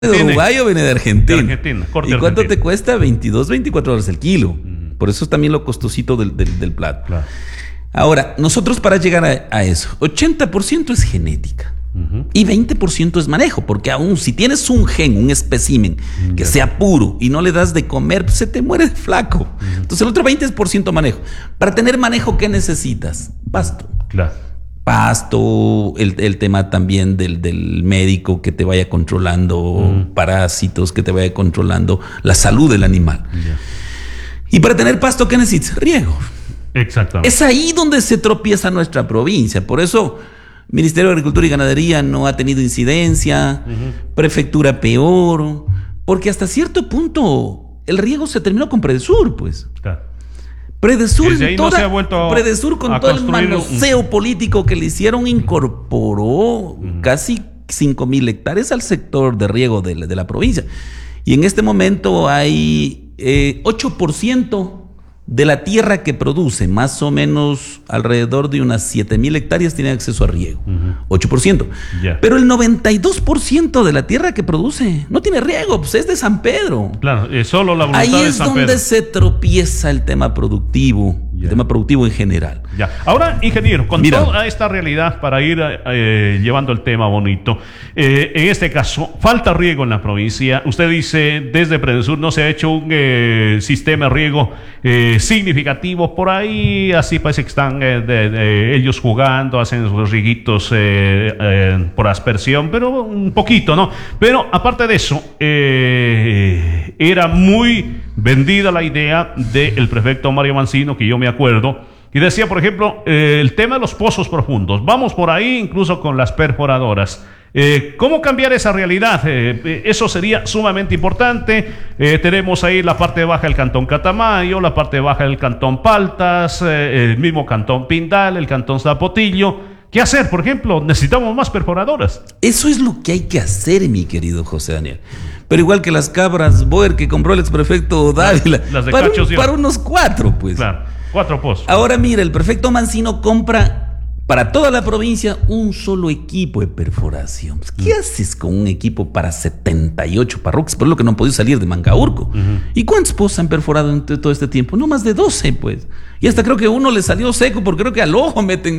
de Uruguay o viene de Argentina. De Argentina. ¿Y cuánto te cuesta? 22, 24 dólares el kilo. Por eso es también lo costosito del plato. Claro. Ahora, nosotros para llegar a eso, 80% es genética. Y 20% es manejo, porque aún si tienes un gen, un espécimen que sea puro y no le das de comer, pues se te muere de flaco. Entonces el otro 20% manejo. Para tener manejo, ¿qué necesitas? Pasto. Claro. Pasto, el tema también del médico que te vaya controlando parásitos, que te vaya controlando la salud del animal. Y para tener pasto, ¿qué necesitas? Riego. Exactamente. Es ahí donde se tropieza nuestra provincia. Por eso Ministerio de Agricultura y Ganadería no ha tenido incidencia, prefectura peor, porque hasta cierto punto el riego se terminó con Predesur, pues. Claro. Predesur, Predesur con todo el manoseo político que le hicieron, incorporó casi 5,000 hectáreas al sector de riego de la provincia. Y en este momento hay 8% de la tierra que produce, más o menos alrededor de unas 7,000 hectáreas, tiene acceso a riego. 8%. Pero el 92% de la tierra que produce no tiene riego, pues es de San Pedro. Claro, es solo la voluntad de San Pedro. Ahí es donde se tropieza el tema productivo, el tema productivo en general. Ahora, ingeniero, con toda esta realidad, para ir llevando el tema bonito, en este caso, falta riego en la provincia. Usted dice, desde Predesur no se ha hecho un sistema de riego significativo por ahí, así parece que están ellos jugando, hacen sus rieguitos por aspersión, pero un poquito, ¿no? Pero aparte de eso, era muy vendida la idea del prefecto Mario Mancino, que yo me acuerdo, y decía, por ejemplo, el tema de los pozos profundos, vamos por ahí incluso con las perforadoras. ¿Cómo cambiar esa realidad? Eso sería sumamente importante. Tenemos ahí la parte baja del cantón Catamayo, la parte baja del cantón Paltas, el mismo cantón Pindal, el cantón Zapotillo. ¿Qué hacer? Por ejemplo, necesitamos más perforadoras. Eso es lo que hay que hacer, mi querido José Daniel. Pero igual que las cabras Boer que compró el exprefecto Dávila, las de para unos 4, pues. Claro, 4 pozos. Ahora mira, el prefecto Mancino compra para toda la provincia un solo equipo de perforación. ¿Qué haces con un equipo para 78 parroquias? Por lo que no han podido salir de Mangaurco. ¿Y cuántos pozos han perforado en todo este tiempo? No más de 12, pues. Y hasta creo que uno le salió seco porque creo que al ojo meten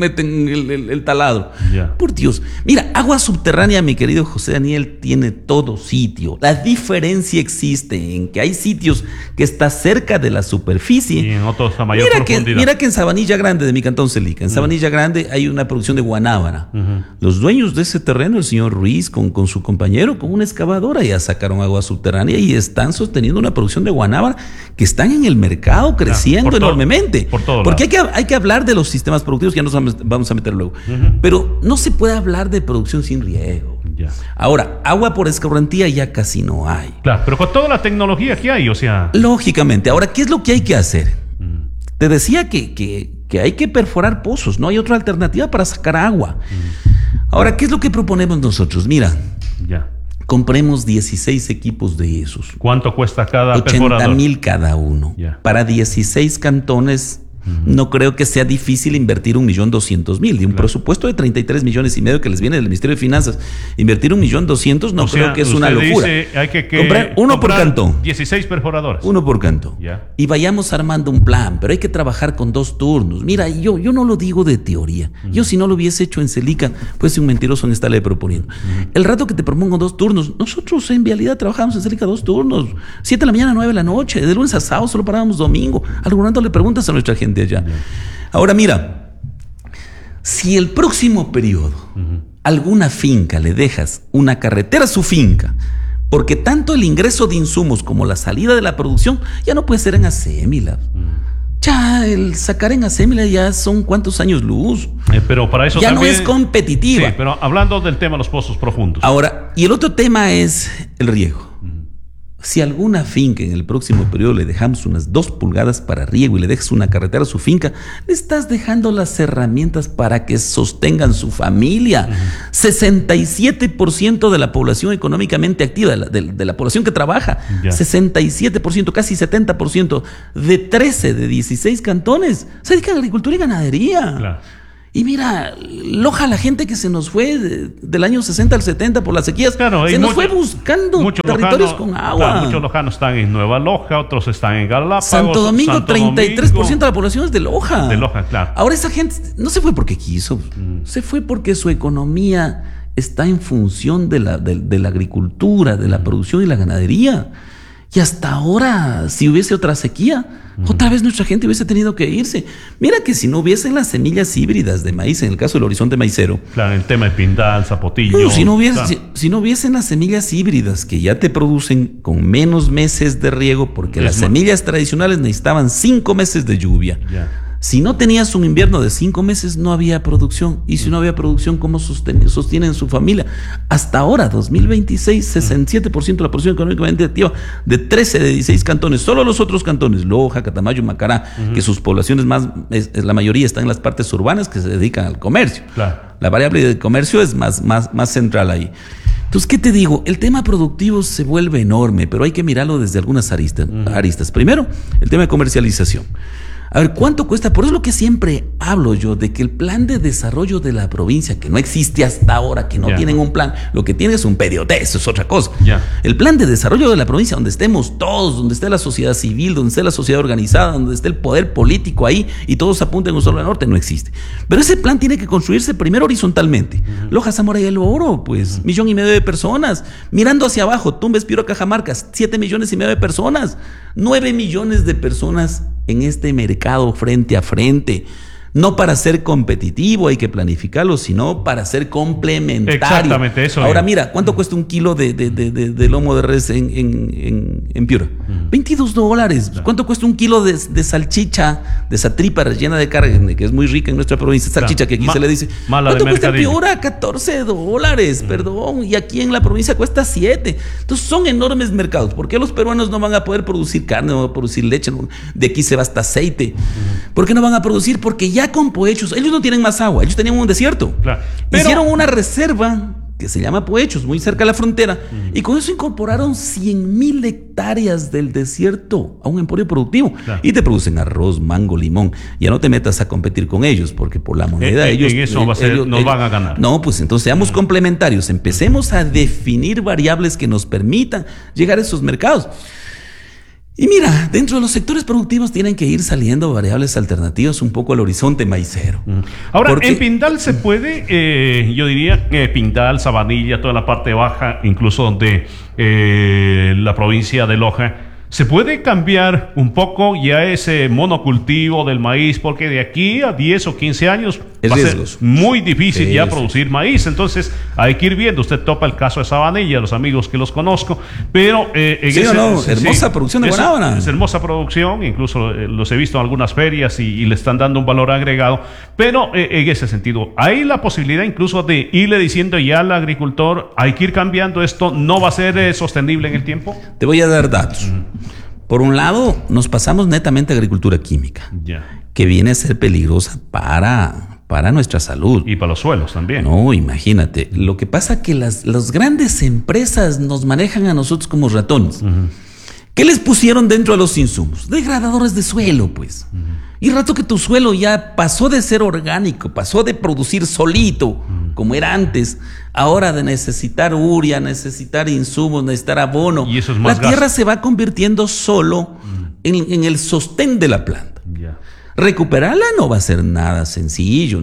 el taladro. Por Dios. Mira, agua subterránea, mi querido José Daniel, tiene todo sitio. La diferencia existe en que hay sitios que está cerca de la superficie. Y en otros a mayor profundidad. Mira que en Sabanilla Grande, de mi cantón Celica, en Sabanilla Grande hay una producción de guanábana. Los dueños de ese terreno, el señor Ruiz con su compañero, con una excavadora, ya sacaron agua subterránea y están sosteniendo una producción de guanábana que están en el mercado creciendo enormemente. Porque hay que hablar de los sistemas productivos, que ya nos vamos a meter luego. Pero no se puede hablar de producción sin riego. Ahora, agua por escorrentía ya casi no hay. Claro, pero con toda la tecnología que hay, o sea... Lógicamente. Ahora, ¿qué es lo que hay que hacer? Te decía que hay que perforar pozos, no hay otra alternativa para sacar agua. Ahora, ¿qué es lo que proponemos nosotros? Mira, compremos 16 equipos de esos. ¿Cuánto cuesta cada perforador? 80,000 cada uno. Para 16 cantones, no creo que sea difícil invertir 1,200,000 de un presupuesto de 33,5 millones que les viene del Ministerio de Finanzas. Invertir 1,200,000 no creo que es una locura. Dice, hay que comprar uno por cantón. 16 perforadores. Uno por cantón. Y vayamos armando un plan, pero hay que trabajar con 2 turnos. Mira, yo no lo digo de teoría. Yo si no lo hubiese hecho en Celica, pues un mentiroso en estarle proponiendo. El rato que te propongo 2 turnos, nosotros en Vialidad trabajamos en Celica 2 turnos. 7 de la mañana, 9 de la noche. De lunes a sábado solo parábamos domingo. Algún rato le preguntas a nuestra gente allá. Ahora mira, si el próximo periodo alguna finca le dejas una carretera a su finca, porque tanto el ingreso de insumos como la salida de la producción ya no puede ser en Acémila. Ya el sacar en Acémila ya son cuántos años luz. Pero para eso ya también, no es competitiva. Sí, pero hablando del tema de los pozos profundos. Ahora, y el otro tema es el riego. Si alguna finca en el próximo periodo le dejamos unas 2 pulgadas para riego y le dejas una carretera a su finca, le estás dejando las herramientas para que sostengan su familia. 67% de la población económicamente activa, de la población que trabaja, 67%, casi 70%, de 16 cantones, se dedican a agricultura y ganadería. Y mira, Loja, la gente que se nos fue del año 60 al 70 por las sequías, claro, se nos fue buscando territorios con agua. Claro, muchos lojanos están en Nueva Loja, otros están en Galápagos. Santo Domingo, 33% de la población es de Loja. De Loja, claro. Ahora esa gente no se fue porque quiso, se fue porque su economía está en función de la agricultura, de la producción y la ganadería. Y hasta ahora, si hubiese otra sequía, otra vez nuestra gente hubiese tenido que irse. Mira que si no hubiesen las semillas híbridas de maíz, en el caso del horizonte maicero. Claro, el tema de Pindal, Zapotillo. Si no hubiesen las semillas híbridas que ya te producen con menos meses de riego, porque las semillas tradicionales necesitaban 5 meses de lluvia. Ya. Si no tenías un invierno de 5 meses, no había producción. Y si no había producción, ¿cómo sostienen su familia? Hasta ahora, 2026, 67% de la producción económicamente activa de 13 de 16 cantones. Solo los otros cantones, Loja, Catamayo, Macará, que sus poblaciones la mayoría están en las partes urbanas que se dedican al comercio. Claro. La variable del comercio es más central ahí. Entonces, ¿qué te digo? El tema productivo se vuelve enorme, pero hay que mirarlo desde algunas aristas. Primero, el tema de comercialización. A ver, ¿cuánto cuesta? Por eso es lo que siempre hablo yo, de que el plan de desarrollo de la provincia, que no existe hasta ahora, que no tienen un plan, lo que tiene es un PDOT, eso es otra cosa. El plan de desarrollo de la provincia, donde estemos todos, donde esté la sociedad civil, donde esté la sociedad organizada, donde esté el poder político ahí y todos apunten un solo al norte, no existe. Pero ese plan tiene que construirse primero horizontalmente. Loja, Zamora y El Oro, pues, 1,5 millones de personas. Mirando hacia abajo, Tumbes, Piura, Cajamarca, 7,5 millones de personas. 9 millones de personas en este mercado frente a frente. No para ser competitivo hay que planificarlo, sino para ser complementario. Exactamente, eso. Ahora mira, ¿cuánto cuesta un kilo de lomo de res en Piura? $22. ¿Cuánto cuesta un kilo de salchicha, de esa tripa rellena de carne, que es muy rica en nuestra provincia? Salchicha, que aquí se le dice. ¿Cuánto cuesta en Piura? $14, perdón. Y aquí en la provincia cuesta 7. Entonces son enormes mercados. ¿Por qué los peruanos no van a poder producir carne, no van a producir leche? De aquí se va hasta aceite. ¿Por qué no van a producir? Porque ya con Poechos, ellos no tienen más agua, ellos tenían un desierto. Claro. Hicieron una reserva que se llama Poechos, muy cerca de la frontera, y con eso incorporaron 100,000 hectáreas del desierto a un emporio productivo. Claro. Y te producen arroz, mango, limón. Ya no te metas a competir con ellos, porque por la moneda ellos... En eso nos van a ganar. No, pues entonces seamos complementarios, empecemos a definir variables que nos permitan llegar a esos mercados. Y mira, dentro de los sectores productivos tienen que ir saliendo variables alternativas un poco al horizonte maicero. Ahora, en Pindal se puede, yo diría, Pindal, Sabanilla, toda la parte baja, incluso de la provincia de Loja, ¿se puede cambiar un poco ya ese monocultivo del maíz? Porque de aquí a 10 o 15 años va a ser muy difícil ya producir maíz. Entonces hay que ir viendo. Usted topa el caso de Sabanilla, los amigos que los conozco, pero hermosa producción de Guanábana. Es hermosa producción, incluso los he visto en algunas ferias y le están dando un valor agregado. Pero en ese sentido, hay la posibilidad incluso de irle diciendo ya al agricultor, hay que ir cambiando esto, no va a ser sostenible en el tiempo. Te voy a dar datos. Por un lado, nos pasamos netamente a agricultura química, que viene a ser peligrosa para nuestra salud. Y para los suelos también. No, imagínate. Lo que pasa es que las grandes empresas nos manejan a nosotros como ratones. ¿Qué les pusieron dentro de los insumos? Degradadores de suelo, pues. Y rato que tu suelo ya pasó de ser orgánico, pasó de producir solito, como era antes, ahora de necesitar urea, necesitar insumos, necesitar abono. Y eso es más la tierra se va convirtiendo solo en el sostén de la planta. Recuperarla no va a ser nada sencillo,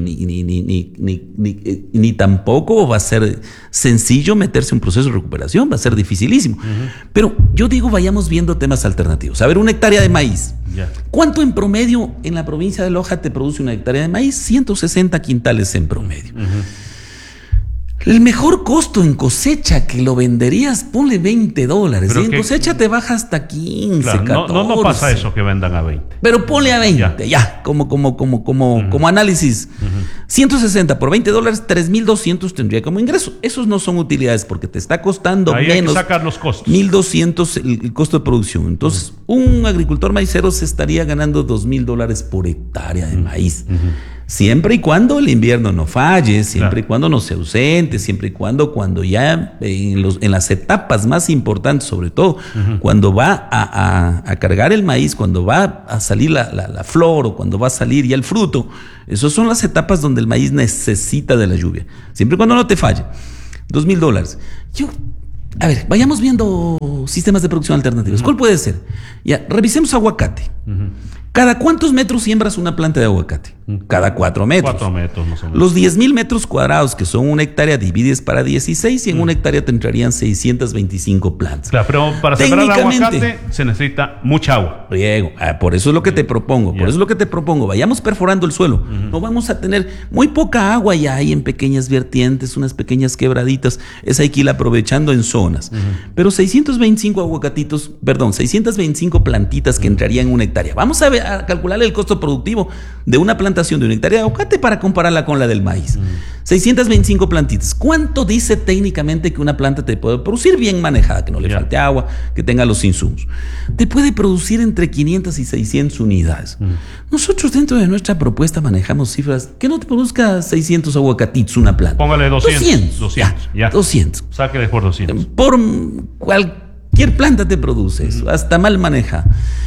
ni tampoco va a ser sencillo meterse en un proceso de recuperación, va a ser dificilísimo. Pero yo digo, vayamos viendo temas alternativos. A ver, 1 hectárea de maíz. ¿Cuánto en promedio en la provincia de Loja te produce 1 hectárea de maíz? 160 quintales en promedio. El mejor costo en cosecha que lo venderías, ponle $20. Y en cosecha te baja hasta 15, claro, 14. No pasa eso que vendan a 20. Pero ponle a 20, ya como análisis. 160 por $20, 3,200 tendría como ingreso. Esos no son utilidades porque te está costando ahí menos. Hay que sacar los costos. 1,200 el costo de producción. Entonces, un agricultor maicero se estaría ganando $2,000 por hectárea de maíz. Siempre y cuando el invierno no falle, siempre y cuando no se ausente, siempre y cuando ya en las etapas más importantes, sobre todo, cuando va a cargar el maíz, cuando va a salir la flor o cuando va a salir ya el fruto, esas son las etapas donde el maíz necesita de la lluvia. Siempre y cuando no te falle. $2,000. A ver, vayamos viendo sistemas de producción alternativos. ¿Cuál puede ser? Ya, revisemos aguacate. ¿Cada cuántos metros siembras una planta de aguacate? Cada 4 metros. 4 metros más o menos. Los 10,000 metros cuadrados, que son una hectárea, divides para 16 y en una hectárea te entrarían 625 plantas. Claro, pero para sembrar aguacate se necesita mucha agua. Riego. Por eso es lo que te propongo. Por eso es lo que te propongo. Vayamos perforando el suelo. No vamos a tener muy poca agua ya hay en pequeñas vertientes, unas pequeñas quebraditas. Es hay que ir aprovechando en zonas. Pero 625 plantitas que entrarían en una hectárea. Vamos a calcular el costo productivo de una plantación de una hectárea de aguacate para compararla con la del maíz. 625 plantitas. ¿Cuánto dice técnicamente que una planta te puede producir bien manejada? Que no le falte agua, que tenga los insumos. Te puede producir entre 500 y 600 unidades. Nosotros dentro de nuestra propuesta manejamos cifras que no te produzca 600 aguacatitos una planta. Póngale 200. 200. Sáquele por 200. Por cualquier planta te produce eso, hasta mal maneja.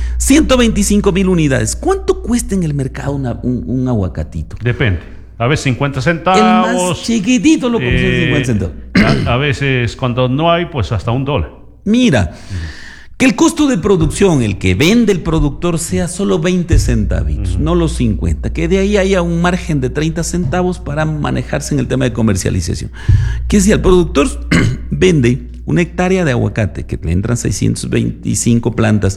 125,000 unidades. ¿Cuánto cuesta en el mercado un aguacatito? Depende. A veces 50 El centavos. más chiquitito lo consigue 50 centavos. A veces cuando no hay, pues hasta $1. Mira, que el costo de producción, el que vende el productor, sea solo 20 centavitos, no los 50. Que de ahí haya un margen de 30 centavos para manejarse en el tema de comercialización. Que si el productor vende una hectárea de aguacate, que le entran 625 plantas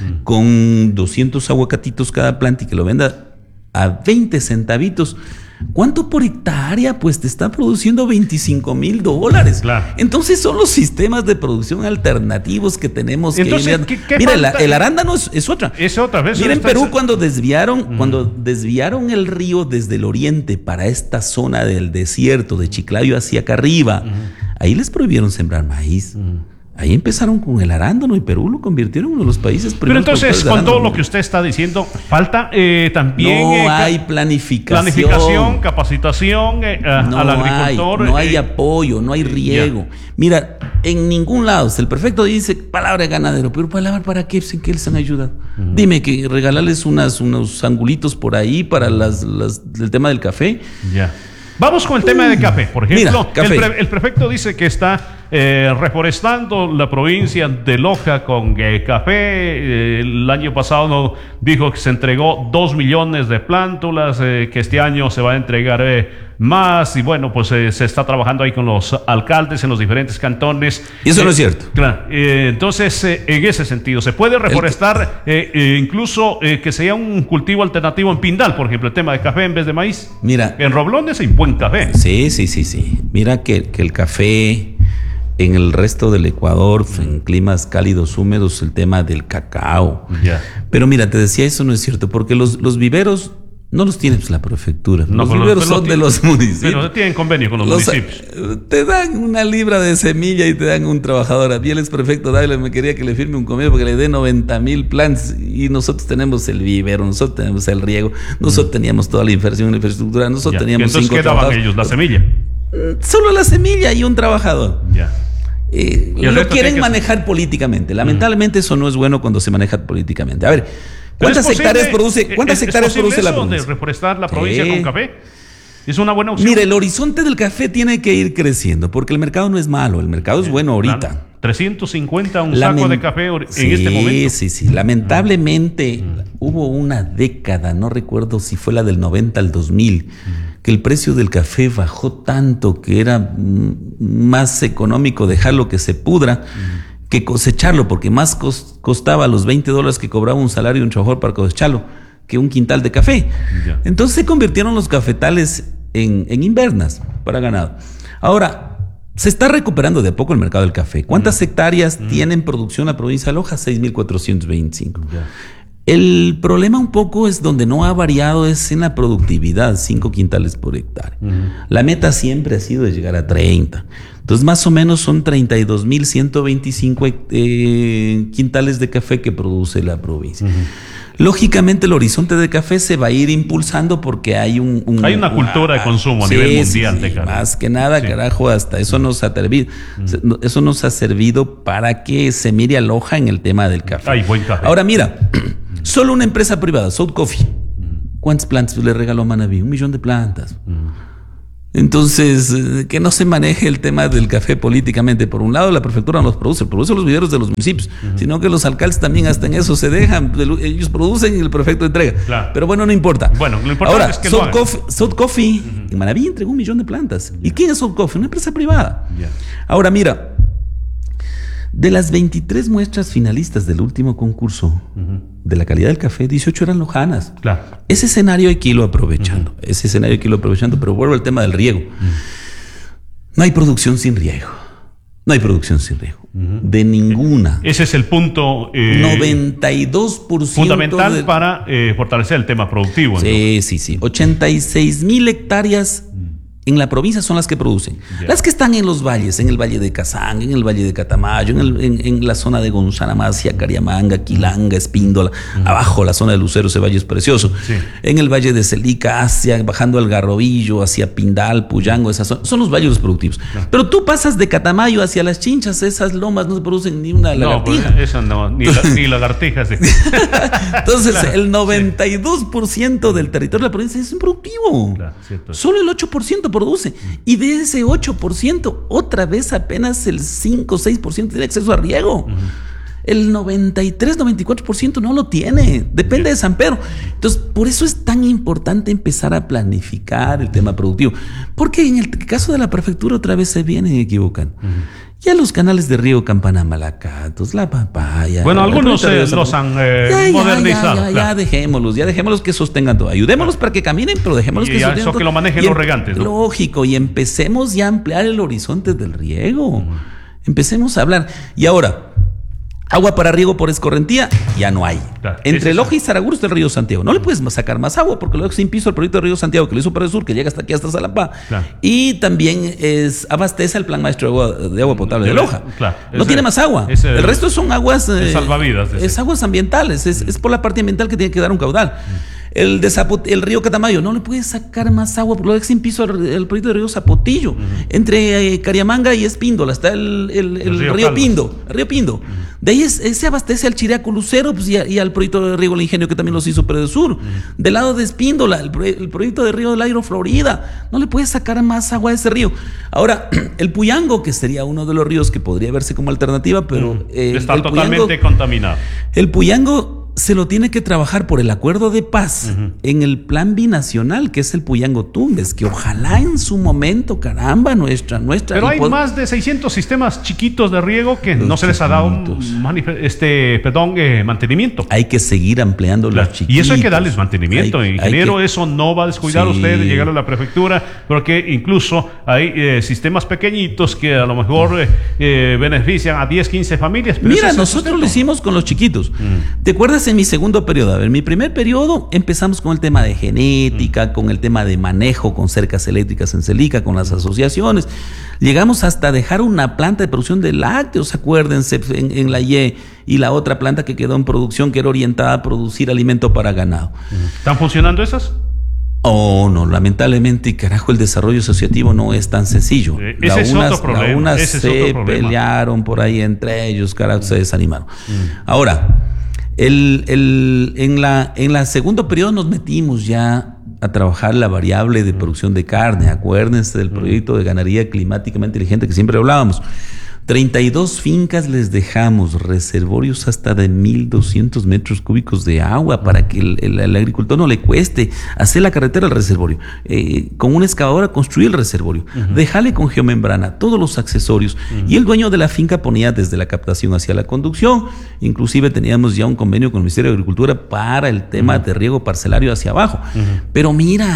con 200 aguacatitos cada planta y que lo venda a 20 centavitos, ¿cuánto por hectárea? Pues te está produciendo $25,000. Claro. Entonces son los sistemas de producción alternativos que tenemos. Entonces, que mira, el arándano es otra. Es otra vez. Mira, en Perú cuando desviaron el río desde el oriente para esta zona del desierto de Chiclayo hacia acá arriba, ahí les prohibieron sembrar maíz. Ahí empezaron con el arándano y Perú lo convirtieron en uno de los países primeros. Pero entonces, con todo lo que usted está diciendo, falta también... No hay planificación. Planificación, capacitación al agricultor. No hay apoyo, no hay riego. Mira, en ningún lado, el prefecto dice palabra de ganadero, pero palabra para qué, ¿en qué les han ayudado? Dime que regalarles unos angulitos por ahí para el tema del café. Ya. Vamos con el tema de café. Por ejemplo, mira, café. El prefecto dice que está reforestando la provincia de Loja con café. El año pasado dijo que se entregó 2 millones de plántulas, que este año se va a entregar más. Y bueno, pues se está trabajando ahí con los alcaldes en los diferentes cantones. Y eso no es cierto. Claro. Entonces, en ese sentido, ¿se puede reforestar incluso que sea un cultivo alternativo en Pindal, por ejemplo, el tema de café en vez de maíz? Mira. En Roblones hay buen café. Sí. Mira que el café en el resto del Ecuador, en climas cálidos, húmedos, el tema del cacao. Pero mira, te decía, eso no es cierto, porque los viveros no los tiene la prefectura. Los viveros son de los municipios. Pero tienen convenio con los municipios. Te dan una libra de semilla y te dan un trabajador. A mí el exprefecto Dávila me quería que le firme un convenio porque le dé 90,000 plantas. Y nosotros tenemos el vivero, nosotros tenemos el riego, nosotros teníamos toda la inversión en la infraestructura, nosotros teníamos 5 trabajadores. Entonces, ¿qué daban ellos? ¿La semilla? Solo la semilla y un trabajador. Lo quieren manejar políticamente. Lamentablemente eso no es bueno cuando se maneja políticamente. A ver, ¿cuántas hectáreas produce la provincia? ¿De reforestar la provincia con café? ¿Es una buena opción? Mira, el horizonte del café tiene que ir creciendo porque el mercado no es malo, el mercado es bueno ahorita. 350 un saco de café en este momento. Sí. Lamentablemente hubo una década, no recuerdo si fue la del 90 al 2000, que el precio del café bajó tanto que era más económico dejarlo que se pudra que cosecharlo, porque más costaba los $20 que cobraba un salario de un trabajador para cosecharlo que un quintal de café. Entonces se convirtieron los cafetales en invernas para ganado. Ahora, se está recuperando de a poco el mercado del café. ¿Cuántas hectáreas tiene en producción la provincia de Loja? 6,425. El problema un poco es donde no ha variado es en la productividad, 5 quintales por hectárea. La meta siempre ha sido de llegar a 30. Entonces más o menos son 32,125 quintales de café que produce la provincia. Lógicamente el horizonte de café se va a ir impulsando porque hay hay una cultura de consumo a nivel mundial de café. Más que nada, carajo, hasta eso nos ha servido. Eso nos ha servido para que se mire a Loja en el tema del café. Ay, buen café. Ahora mira, solo una empresa privada, South Coffee. ¿Cuántas plantas le regaló a Manabí? 1 millón de plantas. Entonces, que no se maneje el tema del café políticamente. Por un lado, la prefectura no los produce los viveros de los municipios, sino que los alcaldes también hasta en eso se dejan. Ellos producen y el prefecto entrega. Claro. Pero bueno, no importa. Bueno, lo importante ahora, es que South Coffee en Manabí entregó 1 millón de plantas. Yeah. ¿Y quién es South Coffee? Una empresa privada. Yeah. Ahora, mira, de las 23 muestras finalistas del último concurso de la calidad del café, 18 eran lojanas. Claro. Ese escenario hay que irlo aprovechando. Pero vuelvo al tema del riego. No hay producción sin riego. De ninguna. Ese es el punto 92% fundamental para fortalecer el tema productivo. Sí. 86,000 hectáreas en la provincia son las que producen. Yeah. Las que están en los valles, en el valle de Cazán, en el valle de Catamayo, en la zona de Gonzana Macia, Cariamanga, Quilanga, Espíndola, abajo la zona de Lucero, ese valle es precioso. Sí. En el valle de Celica, bajando al Garrobillo, hacia Pindal, Puyango, esas son los valles productivos. Claro. Pero tú pasas de Catamayo hacia las Chinchas, esas lomas no se producen ni una lagartija. No, pues eso no, ni lagartijas. Entonces, claro, el 92% del territorio de la provincia es improductivo. Claro, cierto. Solo el 8% produce. Y de ese 8%, otra vez apenas el 5 o 6% tiene acceso a riego. El 93-94% no lo tiene. Depende de San Pedro. Entonces, por eso es tan importante empezar a planificar el tema productivo. Porque en el caso de la prefectura otra vez se vienen equivocando. Ya los canales de riego Campana Malacatos, La Papaya. Bueno, algunos los han modernizado. Ya dejémoslos que sostengan todo. Ayudémoslos para que caminen, pero dejémoslos que sostengan todo. Que lo manejen los regantes, ¿no? Lógico, y empecemos ya a ampliar el horizonte del riego. Empecemos a hablar. Y ahora, agua para riego por escorrentía, ya no hay. Claro, entre Loja y Saraguro está el río Santiago. No le puedes sacar más agua porque luego se impiso el proyecto de río Santiago que lo hizo para el sur, que llega hasta aquí, hasta Salapá. Claro. Y también abastece al plan maestro de agua potable de Loja. Claro, no tiene más agua. El resto son aguas salvavidas. Es aguas ambientales. Es por la parte ambiental que tiene que dar un caudal. El río Catamayo, no le puedes sacar más agua, porque lo deja sin piso el proyecto de río Zapotillo. Entre Cariamanga y Espíndola está el río Pindo. El río Pindo. De ahí se abastece al Chiriaco Lucero pues, y al proyecto de riego El Ingenio, que también los hizo Predesur. Del lado de Espíndola, el proyecto de río del Airo Florida. No le puedes sacar más agua a ese río. Ahora, el Puyango, que sería uno de los ríos que podría verse como alternativa, pero está totalmente contaminado. El Puyango se lo tiene que trabajar por el acuerdo de paz en el plan binacional, que es el Puyango Tumbes, que ojalá en su momento, caramba, nuestra. Pero hay más de 600 sistemas chiquitos de riego que no se les ha dado mantenimiento. Hay que seguir ampliando los chiquitos. Y eso hay que darles mantenimiento, ingeniero. Eso no va a descuidar usted de llegar a la prefectura, porque incluso hay sistemas pequeñitos que a lo mejor benefician a 10, 15 familias. Pero mira, nosotros lo hicimos con los chiquitos. ¿Te acuerdas en mi segundo periodo? A ver, en mi primer periodo empezamos con el tema de genética, con el tema de manejo con cercas eléctricas en Celica, con las asociaciones. Llegamos hasta dejar una planta de producción de lácteos, acuérdense, en la Y, y la otra planta que quedó en producción, que era orientada a producir alimento para ganado. ¿Están funcionando esas? Oh, no, lamentablemente, carajo, el desarrollo asociativo no es tan sencillo. Ese es otro problema. Se pelearon por ahí entre ellos, carajo, se desanimaron. Ahora, en la segundo periodo nos metimos ya a trabajar la variable de producción de carne. Acuérdense del proyecto de ganadería climáticamente inteligente que siempre hablábamos. 32 fincas les dejamos, reservorios hasta de 1,200 metros cúbicos de agua para que el agricultor no le cueste hacer la carretera al reservorio. Con una excavadora construir el reservorio, dejarle con geomembrana todos los accesorios, y el dueño de la finca ponía desde la captación hacia la conducción. Inclusive teníamos ya un convenio con el Ministerio de Agricultura para el tema de riego parcelario hacia abajo. Pero mira,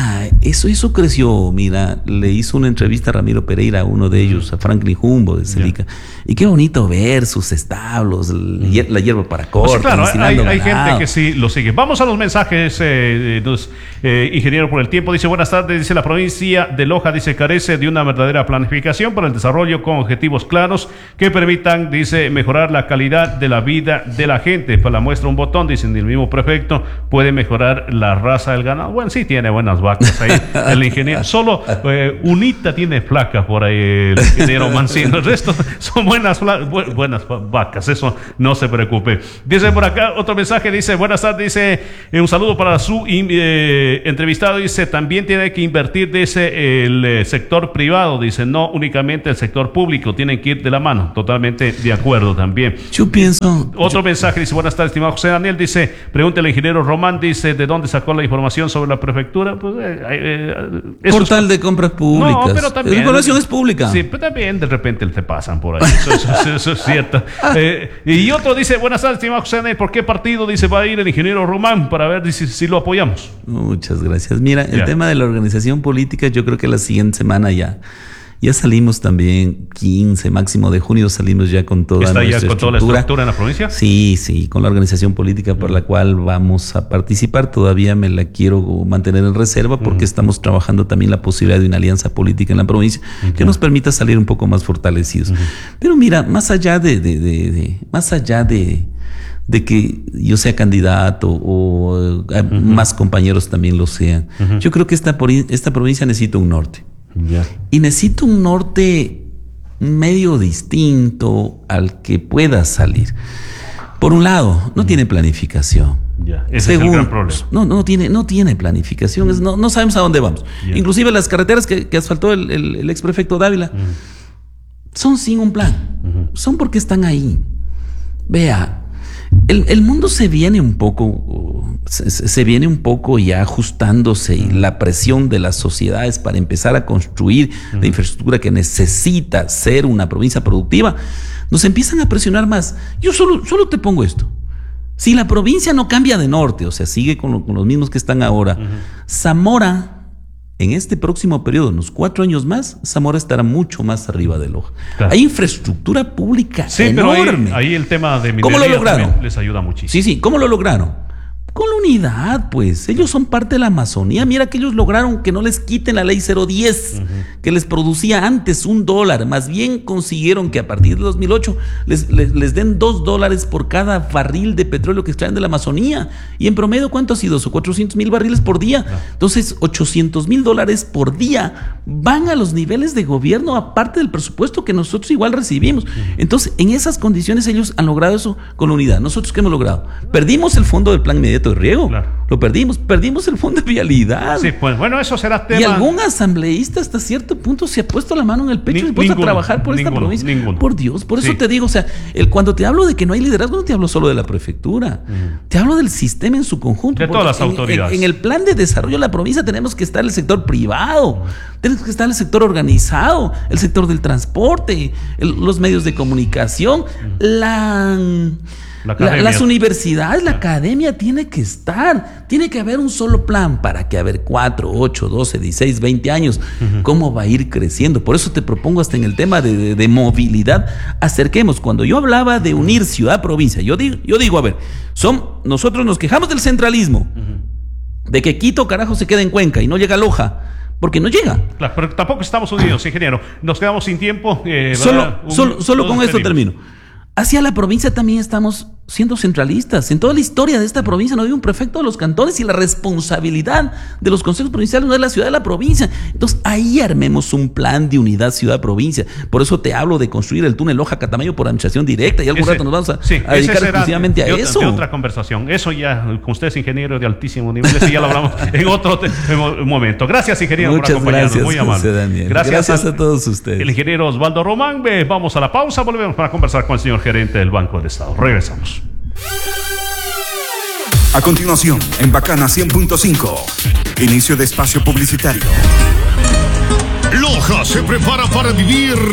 Eso creció. Mira, le hizo una entrevista a Ramiro Pereira, uno de ellos, a Franklin Humbo de Celica. Y qué bonito ver sus establos, la hierba para cortar. Pues claro, hay gente que sí lo sigue. Vamos a los mensajes. Ingeniero, por el tiempo, dice: buenas tardes, dice: la provincia de Loja, dice, carece de una verdadera planificación para el desarrollo con objetivos claros que permitan, dice, mejorar la calidad de la vida de la gente. Para la muestra un botón, dicen, el mismo prefecto puede mejorar la raza del ganado. Bueno, sí tiene buenas vacas ahí el ingeniero. Solo Unita tiene flaca por ahí el ingeniero Mancino. El resto son buenas vacas, eso no se preocupe. Dice por acá otro mensaje, dice: buenas tardes, dice, un saludo para su entrevistado, dice, también tiene que invertir, dice, el sector privado, dice, no únicamente el sector público, tienen que ir de la mano. Totalmente de acuerdo también. Yo pienso... Otro mensaje, dice: buenas tardes, estimado José Daniel, dice, pregúntale al ingeniero Román, dice, ¿de dónde sacó la información sobre la prefectura? Pues, portal de compras públicas. No, pero también... La información es pública. Sí, pero también de repente te pasan por ahí. Eso es cierto. Y otro dice: buenas tardes, estimado José Daniel, ¿por qué partido, dice, va a ir el ingeniero Román para ver si lo apoyamos? Muchas gracias. Mira, el tema de la organización política, yo creo que la siguiente semana ya salimos también, 15 máximo de junio, salimos ya con toda nuestra ¿Está ya con toda la estructura en la provincia? Sí, con la organización política por la cual vamos a participar. Todavía me la quiero mantener en reserva porque estamos trabajando también la posibilidad de una alianza política en la provincia que nos permita salir un poco más fortalecidos. Pero mira, más allá de que yo sea candidato o más compañeros también lo sean, yo creo que esta provincia necesita un norte. Y necesita un norte medio distinto al que pueda salir. Por un lado, no tiene planificación. Ese es el gran problema. No tiene planificación. No sabemos a dónde vamos. Inclusive las carreteras que asfaltó el exprefecto Dávila son sin un plan. Son porque están ahí. Vea, el mundo se viene un poco ya ajustándose, y la presión de las sociedades para empezar a construir la infraestructura que necesita ser una provincia productiva, nos empiezan a presionar más. Yo solo te pongo esto. Si la provincia no cambia de norte, o sea, sigue con los mismos que están ahora, Zamora, en este próximo periodo, unos 4 años más, Zamora estará mucho más arriba de Loja. Claro. Hay infraestructura pública enorme. Pero ahí el tema de minería ¿cómo lo lograron? Les ayuda muchísimo. Sí, ¿cómo lo lograron? Con la unidad, pues. Ellos son parte de la Amazonía. Mira que ellos lograron que no les quiten la ley 010, que les producía antes $1. Más bien consiguieron que a partir de 2008 les den $2 por cada barril de petróleo que extraen de la Amazonía. Y en promedio, ¿cuánto ha sido eso? 400,000 barriles por día. Entonces, $800,000 por día van a los niveles de gobierno, aparte del presupuesto que nosotros igual recibimos. Entonces, en esas condiciones ellos han logrado eso con la unidad. ¿Nosotros qué hemos logrado? Perdimos el fondo del plan inmediato de riego. Claro. Lo perdimos el fondo de vialidad. Sí, pues bueno, eso será tema. Y algún asambleísta hasta cierto punto se ha puesto la mano en el pecho y se puso a trabajar por esta provincia. Por Dios, por eso te digo, o sea, cuando te hablo de que no hay liderazgo, no te hablo solo de la prefectura, te hablo del sistema en su conjunto. De todas las autoridades. En el plan de desarrollo de la provincia tenemos que estar el sector privado, tenemos que estar el sector organizado, el sector del transporte, los medios de comunicación, las universidades, la academia tiene que estar. Tiene que haber un solo plan para que a ver 4, 8, 12, 16, 20 años cómo va a ir creciendo. Por eso te propongo hasta en el tema de movilidad, acerquemos. Cuando yo hablaba de unir ciudad-provincia, yo digo, a ver, nosotros nos quejamos del centralismo, de que Quito carajo se queda en Cuenca y no llega a Loja, porque no llega. Claro, pero tampoco estamos unidos, ingeniero. Nos quedamos sin tiempo. Solo con esto termino. Hacia la provincia también estamos siendo centralistas. En toda la historia de esta provincia no hay un prefecto de los cantones y la responsabilidad de los consejos provinciales no es la ciudad de la provincia. Entonces ahí armemos un plan de unidad ciudad-provincia. Por eso te hablo de construir el túnel Loja-Catamayo por administración directa y algún rato nos vamos a dedicar exclusivamente a eso. De otra conversación. Eso ya, con usted es ingeniero de altísimo nivel, eso ya lo hablamos en otro momento. Gracias, ingeniero, por acompañarnos. Gracias, muy amable. Daniel. Gracias a todos ustedes. El ingeniero Osvaldo Román. Vamos a la pausa, volvemos para conversar con el señor gerente del Banco del Estado. Regresamos. A continuación, en Bacana 100.5, inicio de espacio publicitario. Loja se prepara para vivir